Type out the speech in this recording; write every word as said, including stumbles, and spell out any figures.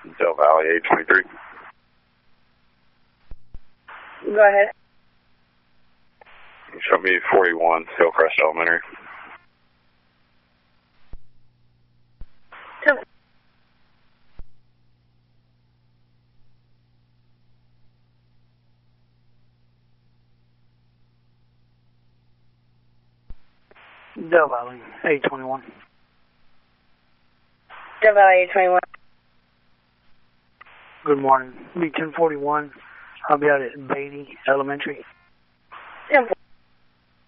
Del Valley eight twenty-three. Go ahead. Show me forty-one, Hillcrest Elementary. Two. Del Valley eight twenty-one. Del Valley eight twenty-one. Good morning. B ten forty-one. I'll be out at Beatty Elementary.